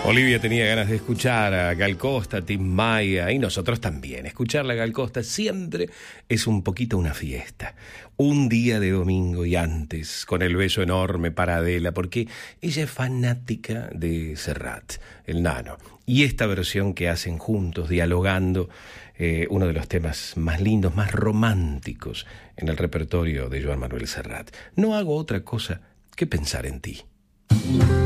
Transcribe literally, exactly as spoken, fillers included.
Olivia tenía ganas de escuchar a Gal Costa, Tim Maya y nosotros también. Escucharla a Gal Costa siempre es un poquito una fiesta. Un día de domingo y antes, con el beso enorme para Adela, porque ella es fanática de Serrat, el Nano. Y esta versión que hacen juntos, dialogando, eh, uno de los temas más lindos, más románticos en el repertorio de Joan Manuel Serrat. No hago otra cosa que pensar en ti.